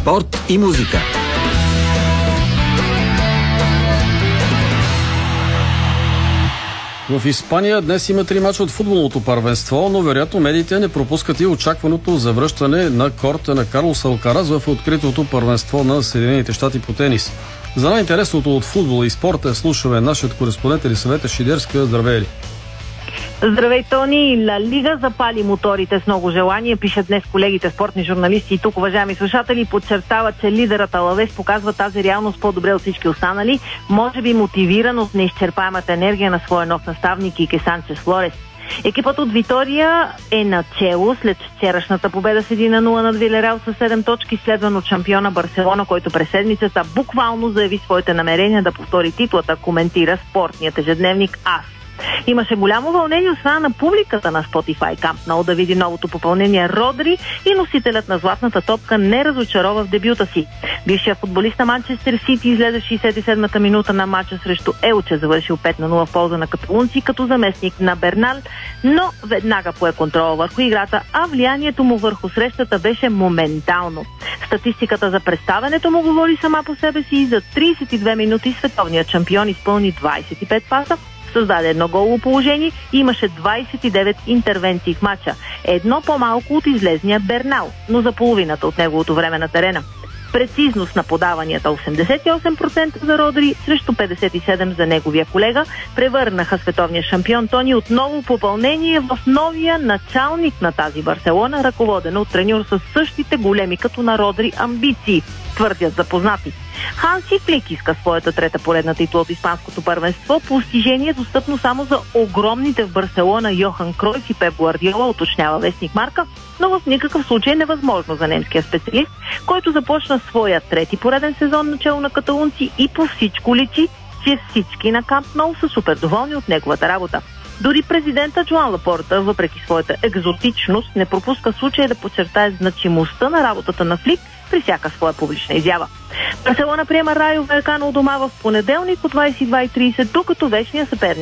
спорт и музика. В Испания днес има 3 мача от футболното първенство, но вероятно медиите не пропускат и очакваното завръщане на корта на Карлос Алкараз в откритото първенство на Съединените щати по тенис. За най-интересното от футбола и спорта слушаме нашият кореспондент Елисавета Шидерска. Здравей, Ели! Здравей, Тони! Ла Лига запали моторите с много желание, пишат днес колегите спортни журналисти. И тук, уважаеми слушатели, подчертават, че лидерът Алавес показва тази реалност по-добре от всички останали, може би мотивиран от неизчерпаемата енергия на своя нов наставник Ике Санчес Флорес. Екипът от Витория е начело след вчерашната победа с 1-0 над Вилерал с 7 точки, следван от шампиона Барселона, който през седмицата буквално заяви своите намерения да повтори титлата, коментира спортният ежедневник АС. Имаше голямо вълнение от страна на публиката на Spotify Camp Nou да види новото попълнение Родри и носителят на златната топка не разочарова в дебюта си. Бившият футболист на Манчестър Сити излезе в 67-та минута на матча срещу Елче, завършил 5-0 в полза на каталунци като заместник на Бернал, но веднага пое контрола върху играта, а влиянието му върху срещата беше моментално. Статистиката за представянето му говори сама по себе си и за 32 минути световният шампион изпълни 25 паса, създаде едно голово положение и имаше 29 интервенции в матча. Едно по-малко от излезния Бернал, но за половината от неговото време на терена. Прецизност на подаванията 88% за Родри срещу 57% за неговия колега превърнаха световния шампион Тони отново попълнение в новия началник на тази Барселона, ръководена от треньор с същите големи като на Родри амбиции, твърдят запознати. Ханси Флик иска своята трета поредна титла от испанското първенство, постижение достъпно само за огромните в Барселона Йохан Кройф и Пеп Гвардиола, уточнява вестник Марка, но в никакъв случай невъзможно за немския специалист, който започна своя трети пореден сезон начало на каталунци и по всичко личи, че всички на Камп Ноу са супер доволни от неговата работа. Дори президента Джоан Лапорта, въпреки своята екзотичност, не пропуска случая да подчертае значимостта на работата на Флик при всяка своя публична изява. Барселона приема Райо Вайкано у дома в понеделник от 22:30, докато вечният съперник